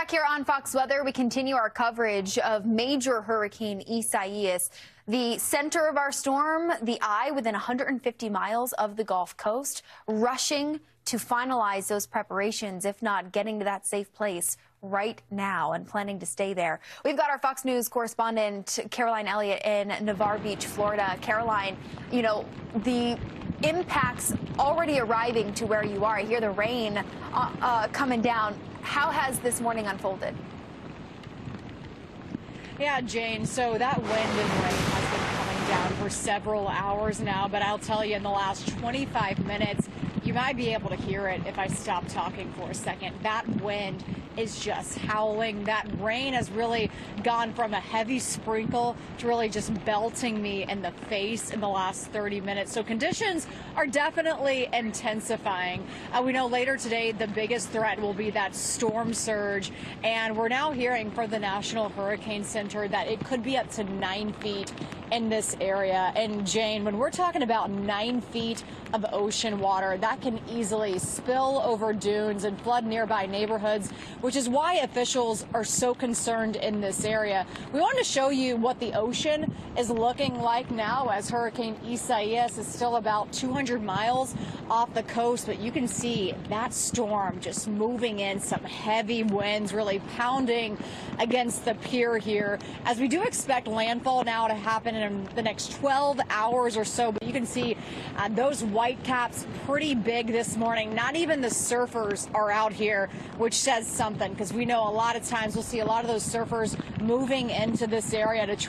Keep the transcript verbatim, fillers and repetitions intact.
Back here on Fox Weather, we continue our coverage of major Hurricane Isaias. The center of our storm, the eye within one hundred fifty miles of the Gulf Coast, rushing to finalize those preparations, if not getting to that safe place right now and planning to stay there. We've got our Fox News correspondent, Caroline Elliott, in Navarre Beach, Florida. Caroline, you know, the impacts already arriving to where you are. I hear the rain uh, uh, coming down. How has this morning unfolded? Yeah, Jane, so that wind and rain has been coming down for several hours now, but I'll tell you, in the last twenty-five minutes, you might be able to hear it if I stop talking for a second. That wind is just howling. That rain has really gone from a heavy sprinkle to really just belting me in the face in the last thirty minutes. So conditions are definitely intensifying. Uh, we know later today the biggest threat will be that storm surge, and we're now hearing from the National Hurricane Center that it could be up to nine feet in this area. And Jane, when we're talking about nine feet of ocean water, that can easily spill over dunes and flood nearby neighborhoods, which is why officials are so concerned in this area. We wanted to show you what the ocean is looking like now, as Hurricane Isaias is still about two hundred miles off the coast, but you can see that storm just moving in, some heavy winds really pounding against the pier here, as we do expect landfall now to happen in the next twelve hours or so. But you can see uh, those white caps pretty big this morning. Not even the surfers are out here, which says something, because we know a lot of times we'll see a lot of those surfers moving into this area to try